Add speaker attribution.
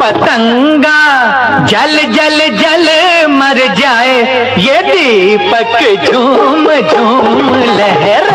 Speaker 1: पतंगा जल जल जल मर जाए, ये दीपक झूम झूम लहरा।